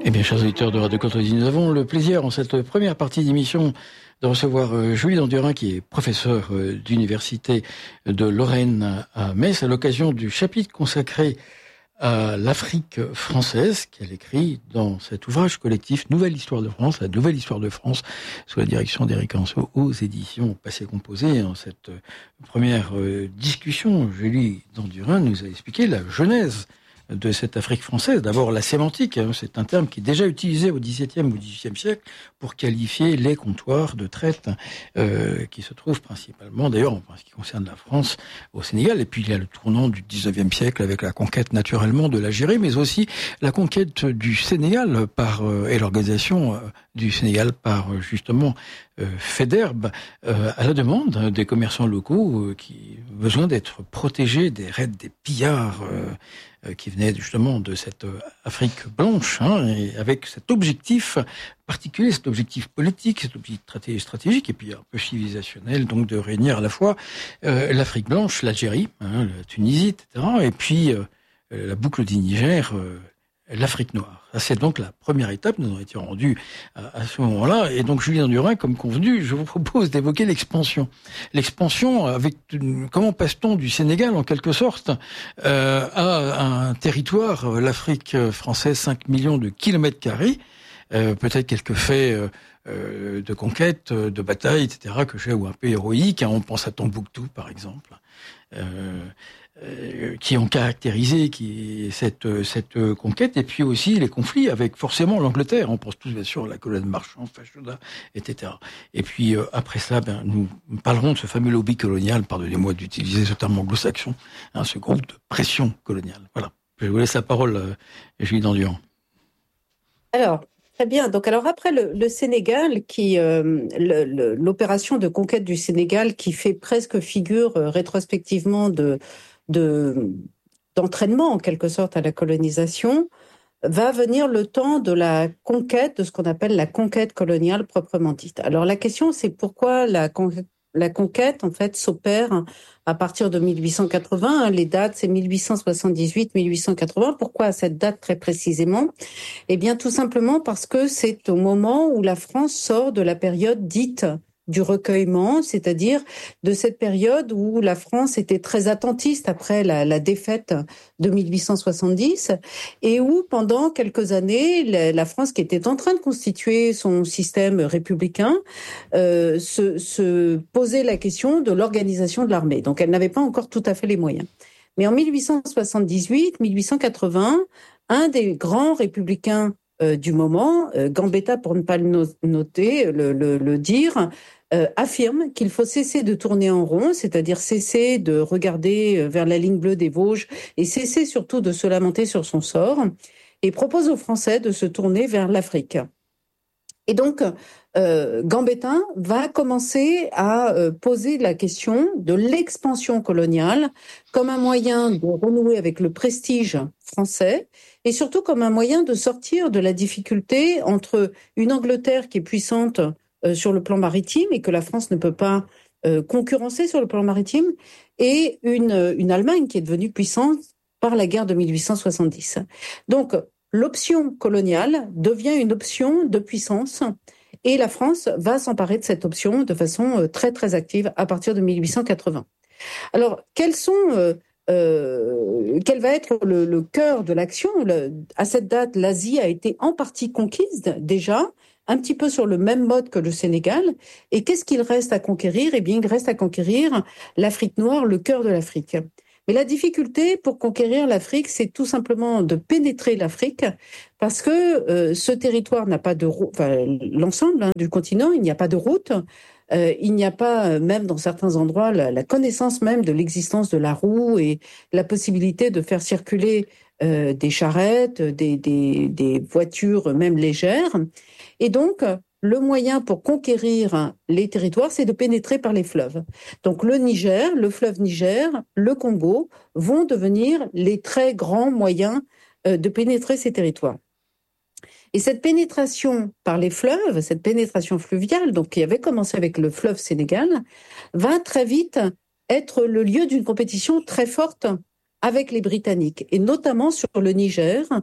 Eh bien, chers auditeurs de Radio Contredit, nous avons le plaisir, en cette première partie d'émission, de recevoir Julie Dandurin, qui est professeure d'université de Lorraine à Metz, à l'occasion du chapitre consacré à l'Afrique française, qu'elle écrit dans cet ouvrage collectif Nouvelle Histoire de France, la Nouvelle Histoire de France, sous la direction d'Éric Anceau, aux éditions Passé Composé. En cette première discussion, Julie Dandurin nous a expliqué la genèse de cette Afrique française. D'abord, la sémantique, c'est un terme qui est déjà utilisé au XVIIe ou XVIIIe siècle pour qualifier les comptoirs de traite qui se trouvent principalement, d'ailleurs, en ce qui concerne la France, au Sénégal. Et puis, il y a le tournant du XIXe siècle avec la conquête, naturellement, de l'Algérie, mais aussi la conquête du Sénégal et l'organisation du Sénégal par, justement, Faidherbe, à la demande des commerçants locaux qui besoin d'être protégés des raids des pillards qui venaient justement de cette Afrique blanche, et avec cet objectif particulier, cet objectif politique, cet objectif stratégique, et puis un peu civilisationnel, donc de réunir à la fois l'Afrique blanche, l'Algérie, la Tunisie, etc., et puis la boucle du Niger, l'Afrique noire. Ça, c'est donc la première étape. Nous en étions rendus à ce moment-là. Et donc, Julie Dandurin, comme convenu, je vous propose d'évoquer l'expansion. L'expansion, comment passe-t-on du Sénégal, en quelque sorte, à un territoire, l'Afrique française, 5 millions de kilomètres carrés, peut-être quelques faits de conquête, de bataille, etc., ou un peu héroïque. On pense à Tombouctou, par exemple. Qui ont caractérisé cette conquête, et puis aussi les conflits avec forcément l'Angleterre. On pense tous bien sûr à la colonne marchande, Fashoda, etc. Et puis après ça, nous parlerons de ce fameux lobby colonial, pardonnez-moi d'utiliser ce terme anglo-saxon, ce groupe de pression coloniale. Voilà. Je vous laisse la parole, Julie Dandurin. Alors, très bien. Donc, après le Sénégal, l'opération de conquête du Sénégal qui fait presque figure rétrospectivement d'entraînement en quelque sorte à la colonisation, va venir le temps de la conquête, de ce qu'on appelle la conquête coloniale proprement dite. Alors la question, c'est pourquoi la conquête en fait s'opère à partir de 1880. Les dates, c'est 1878-1880. Pourquoi à cette date très précisément ? Eh bien, tout simplement parce que c'est au moment où la France sort de la période dite du recueillement, c'est-à-dire de cette période où la France était très attentiste après la défaite de 1870, et où pendant quelques années, la France, qui était en train de constituer son système républicain, se posait la question de l'organisation de l'armée. Donc elle n'avait pas encore tout à fait les moyens. Mais en 1878-1880, un des grands républicains du moment, Gambetta pour ne pas le dire, affirme qu'il faut cesser de tourner en rond, c'est-à-dire cesser de regarder vers la ligne bleue des Vosges et cesser surtout de se lamenter sur son sort, et propose aux Français de se tourner vers l'Afrique. Et donc, Gambetta va commencer à poser la question de l'expansion coloniale comme un moyen de renouer avec le prestige français et surtout comme un moyen de sortir de la difficulté entre une Angleterre qui est puissante sur le plan maritime et que la France ne peut pas concurrencer sur le plan maritime, et une Allemagne qui est devenue puissante par la guerre de 1870. Donc, l'option coloniale devient une option de puissance, et la France va s'emparer de cette option de façon très très active à partir de 1880. Alors, quel va être le cœur de l'action ? À cette date, l'Asie a été en partie conquise déjà, un petit peu sur le même mode que le Sénégal. Et qu'est-ce qu'il reste à conquérir ? Eh bien, il reste à conquérir l'Afrique noire, le cœur de l'Afrique. Mais la difficulté pour conquérir l'Afrique, c'est tout simplement de pénétrer l'Afrique, parce que ce territoire n'a pas de route, l'ensemble du continent, il n'y a pas de route. Il n'y a pas, même dans certains endroits, la connaissance même de l'existence de la roue et la possibilité de faire circuler des charrettes, des voitures même légères. Et donc, le moyen pour conquérir les territoires, c'est de pénétrer par les fleuves. Donc le Niger, le fleuve Niger, le Congo vont devenir les très grands moyens de pénétrer ces territoires. Et cette pénétration par les fleuves, cette pénétration fluviale, donc qui avait commencé avec le fleuve Sénégal, va très vite être le lieu d'une compétition très forte avec les Britanniques, et notamment sur le Niger,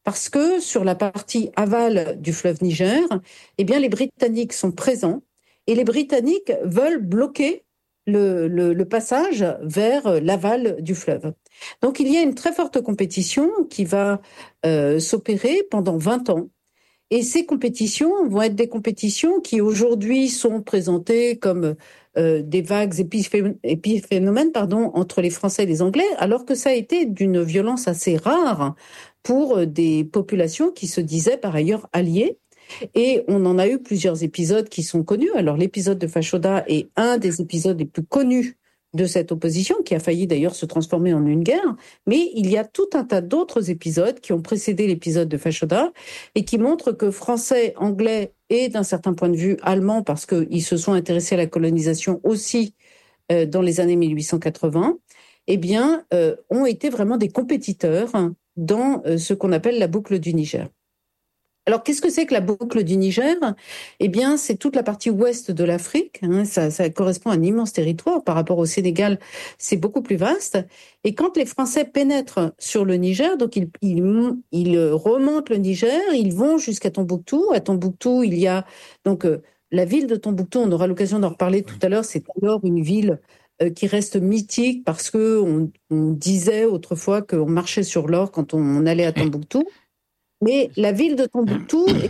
parce que sur la partie aval du fleuve Niger, eh bien, les Britanniques sont présents et les Britanniques veulent bloquer le passage vers l'aval du fleuve. Donc, il y a une très forte compétition qui va s'opérer pendant 20 ans. Et ces compétitions vont être des compétitions qui aujourd'hui sont présentées comme des vagues épiphénomènes entre les Français et les Anglais, alors que ça a été d'une violence assez rare pour des populations qui se disaient par ailleurs alliées. Et on en a eu plusieurs épisodes qui sont connus. Alors l'épisode de Fashoda est un des épisodes les plus connus de cette opposition, qui a failli d'ailleurs se transformer en une guerre, mais il y a tout un tas d'autres épisodes qui ont précédé l'épisode de Fashoda et qui montrent que Français, Anglais et d'un certain point de vue Allemands, parce qu'ils se sont intéressés à la colonisation aussi dans les années 1880, eh bien, ont été vraiment des compétiteurs dans ce qu'on appelle la boucle du Niger. Alors, qu'est-ce que c'est que la boucle du Niger? Eh bien, c'est toute la partie ouest de l'Afrique. Ça correspond à un immense territoire. Par rapport au Sénégal, c'est beaucoup plus vaste. Et quand les Français pénètrent sur le Niger, donc ils remontent le Niger, ils vont jusqu'à Tombouctou. À Tombouctou, il y a donc la ville de Tombouctou. On aura l'occasion d'en reparler tout à l'heure. C'est alors une ville qui reste mythique parce que on disait autrefois qu'on marchait sur l'or quand on allait à Tombouctou. Mais la ville de Tombouctou est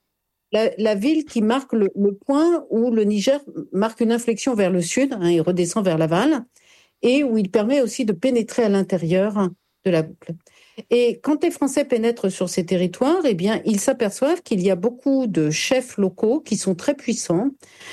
la ville qui marque le point où le Niger marque une inflexion vers le sud, il redescend vers l'aval, et où il permet aussi de pénétrer à l'intérieur de la boucle. Et quand les Français pénètrent sur ces territoires, eh bien, ils s'aperçoivent qu'il y a beaucoup de chefs locaux qui sont très puissants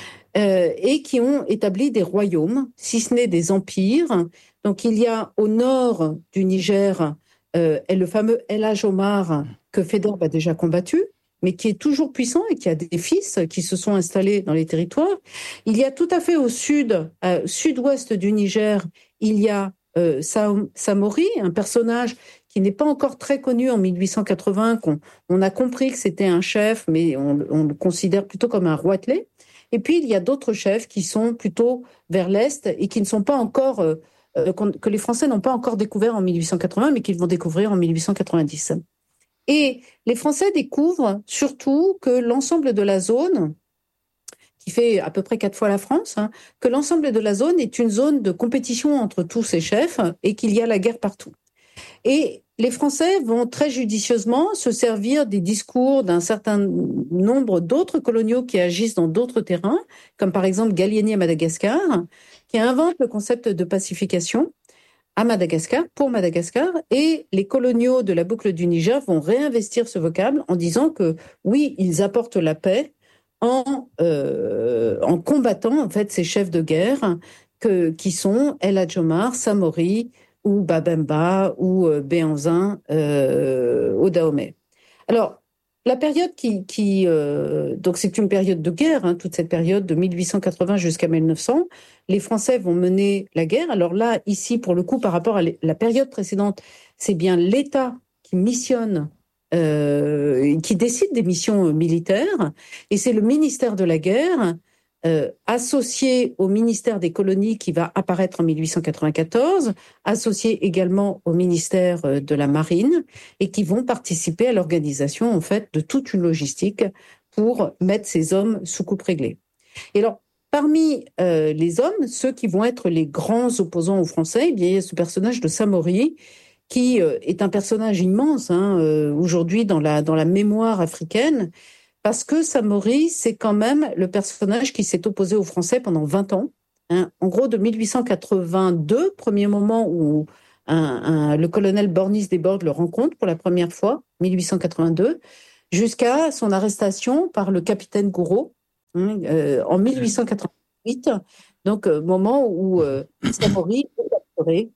et qui ont établi des royaumes, si ce n'est des empires. Donc, il y a au nord du Niger le fameux El Hadj Omar que Faidherbe a déjà combattu, mais qui est toujours puissant et qui a des fils qui se sont installés dans les territoires. Il y a tout à fait au sud-ouest du Niger, il y a Samori, un personnage qui n'est pas encore très connu en 1880, on a compris que c'était un chef, mais on le considère plutôt comme un roitelet. Et puis, il y a d'autres chefs qui sont plutôt vers l'est et qui ne sont pas encore... que les Français n'ont pas encore découvert en 1880, mais qu'ils vont découvrir en 1890. Et les Français découvrent surtout que l'ensemble de la zone, qui fait à peu près 4 fois la France, que l'ensemble de la zone est une zone de compétition entre tous ces chefs et qu'il y a la guerre partout. Et les Français vont très judicieusement se servir des discours d'un certain nombre d'autres coloniaux qui agissent dans d'autres terrains, comme par exemple Gallieni à Madagascar, qui invente le concept de pacification à Madagascar, pour Madagascar, et les coloniaux de la boucle du Niger vont réinvestir ce vocable en disant que oui, ils apportent la paix en combattant en fait ces chefs de guerre qui sont El Hadj Omar, Samori ou Babemba ou Béhanzin au Dahomey. Alors, la période donc c'est une période de guerre, toute cette période de 1880 jusqu'à 1900. Les Français vont mener la guerre. Alors là, ici, pour le coup, par rapport à la période précédente, c'est bien l'État qui missionne, qui décide des missions militaires, et c'est le ministère de la guerre associé au ministère des colonies qui va apparaître en 1894, associé également au ministère de la Marine, et qui vont participer à l'organisation en fait de toute une logistique pour mettre ces hommes sous coupe réglée. Et alors, parmi les hommes, ceux qui vont être les grands opposants aux Français, eh bien, il y a ce personnage de Samori, qui est un personnage immense aujourd'hui dans la mémoire africaine, parce que Samori, c'est quand même le personnage qui s'est opposé aux Français pendant 20 ans. En gros, de 1882, premier moment où le colonel Bornis Desbordes le rencontre pour la première fois, 1882, jusqu'à son arrestation par le capitaine Gouraud en 1888, donc moment où Samori est capturé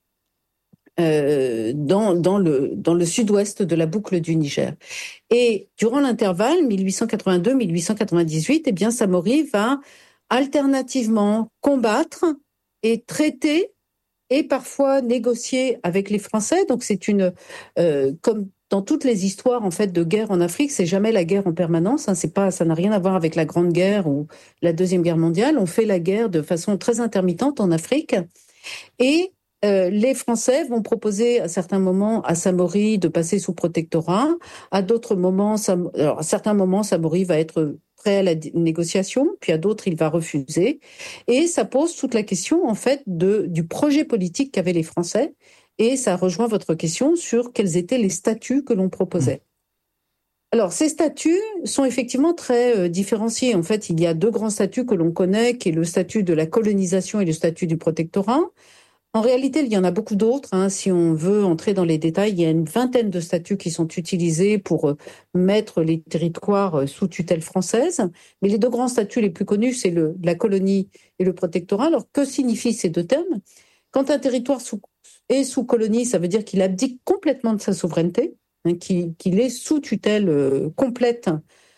dans le sud-ouest de la boucle du Niger. Et durant l'intervalle 1882-1898, eh bien Samori va alternativement combattre et traiter et parfois négocier avec les Français. Donc c'est comme dans toutes les histoires en fait de guerre en Afrique, c'est jamais la guerre en permanence. Ça n'a rien à voir avec la Grande Guerre ou la Deuxième Guerre mondiale. On fait la guerre de façon très intermittente en Afrique. Et les Français vont proposer à certains moments à Samori de passer sous protectorat. À d'autres moments, à certains moments, Samori va être prêt à la négociation, puis à d'autres, il va refuser. Et ça pose toute la question, en fait, du projet politique qu'avaient les Français. Et ça rejoint votre question sur quels étaient les statuts que l'on proposait. Alors, ces statuts sont effectivement très différenciés. En fait, il y a 2 grands statuts que l'on connaît, qui est le statut de la colonisation et le statut du protectorat. En réalité, il y en a beaucoup d'autres. Si on veut entrer dans les détails, il y a une vingtaine de statuts qui sont utilisés pour mettre les territoires sous tutelle française. Mais les 2 grands statuts les plus connus, c'est la colonie et le protectorat. Alors, que signifient ces 2 termes? Quand un territoire est sous colonie, ça veut dire qu'il abdique complètement de sa souveraineté, qu'il est sous tutelle complète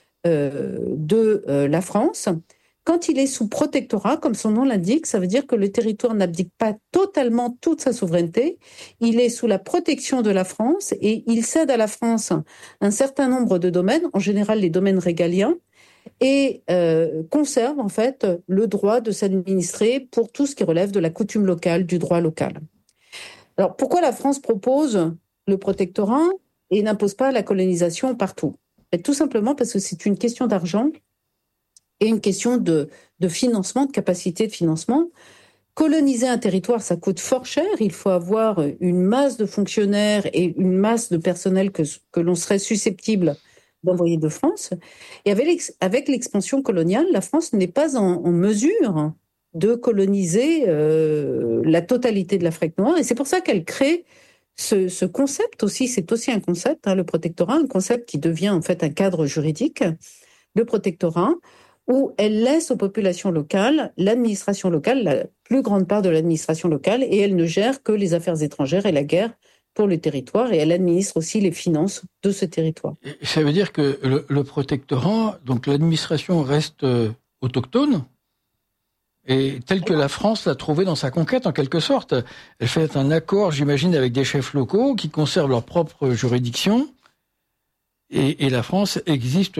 de la France. Quand il est sous protectorat, comme son nom l'indique, ça veut dire que le territoire n'abdique pas totalement toute sa souveraineté. Il est sous la protection de la France et il cède à la France un certain nombre de domaines, en général les domaines régaliens, et conserve en fait le droit de s'administrer pour tout ce qui relève de la coutume locale, du droit local. Alors pourquoi la France propose le protectorat et n'impose pas la colonisation partout? Tout simplement parce que c'est une question d'argent et une question de financement, de capacité de financement. Coloniser un territoire, ça coûte fort cher. Il faut avoir une masse de fonctionnaires et une masse de personnel que l'on serait susceptible d'envoyer de France. Et avec l'expansion coloniale, la France n'est pas en mesure de coloniser la totalité de l'Afrique noire. Et c'est pour ça qu'elle crée ce concept aussi. C'est aussi un concept, le protectorat, un concept qui devient en fait un cadre juridique, le protectorat, où elle laisse aux populations locales, l'administration locale, la plus grande part de l'administration locale, et elle ne gère que les affaires étrangères et la guerre pour le territoire, et elle administre aussi les finances de ce territoire. Ça veut dire que le protectorat, donc l'administration reste autochtone, et telle que la France l'a trouvée dans sa conquête, en quelque sorte. Elle fait un accord, j'imagine, avec des chefs locaux qui conservent leur propre juridiction. Et la France existe,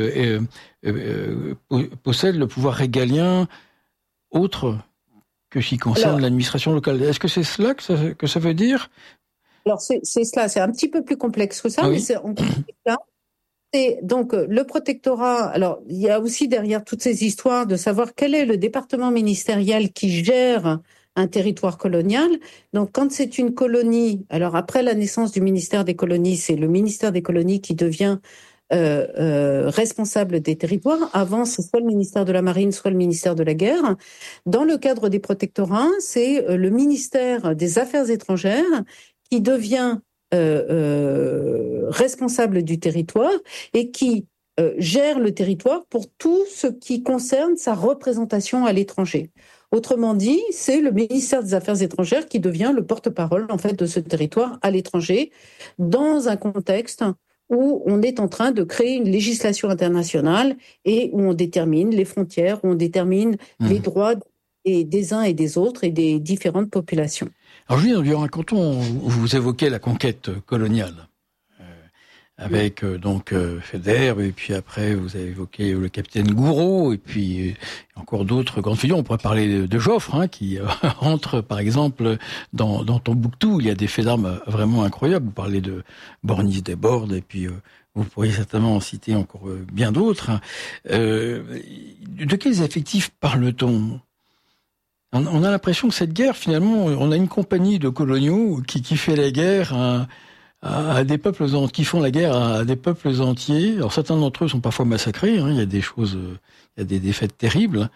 possède le pouvoir régalien autre que ce qui concerne l'administration locale. Est-ce que c'est cela que ça veut dire? Alors c'est cela, c'est un petit peu plus complexe que ça, oui. Mais c'est ça. Et donc le protectorat, alors il y a aussi derrière toutes ces histoires de savoir quel est le département ministériel qui gère un territoire colonial. Donc, quand c'est une colonie, alors après la naissance du ministère des colonies, c'est le ministère des colonies qui devient responsable des territoires. Avant, c'est soit le ministère de la Marine, soit le ministère de la Guerre. Dans le cadre des protectorats, c'est le ministère des Affaires étrangères qui devient responsable du territoire et qui gère le territoire pour tout ce qui concerne sa représentation à l'étranger. Autrement dit, c'est le ministère des Affaires étrangères qui devient le porte-parole en fait de ce territoire à l'étranger, dans un contexte où on est en train de créer une législation internationale et où on détermine les frontières, où on détermine les droits des uns et des autres et des différentes populations. Alors Julien Durand, quand vous évoquez la conquête coloniale, avec donc Faidherbe, et puis après vous avez évoqué le capitaine Gouraud, et puis encore d'autres grandes figures. On pourrait parler de Joffre, qui rentre par exemple dans Tombouctou. Il y a des faits d'armes vraiment incroyables. Vous parlez de Bornis des Bordes, et puis vous pourriez certainement en citer encore bien d'autres. De quels effectifs parle-t-on? On a l'impression que cette guerre, finalement, on a une compagnie de coloniaux qui fait la guerre à des peuples qui font la guerre à des peuples entiers. Alors certains d'entre eux sont parfois massacrés. Il y a des choses, il y a des défaites terribles.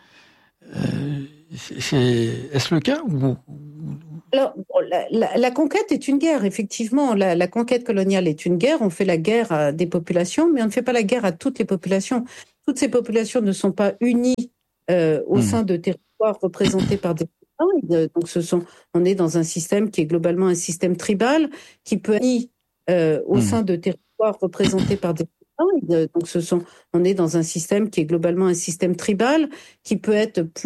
Est-ce le cas ou... Alors, la conquête est une guerre, effectivement. La conquête coloniale est une guerre. On fait la guerre à des populations, mais on ne fait pas la guerre à toutes les populations. Toutes ces populations ne sont pas unies au sein de territoires représentés par des donc on est dans un système qui est globalement un système tribal, qui peut être au sein de territoires représentés par des donc on est dans un système qui est globalement un système tribal, qui peut être plus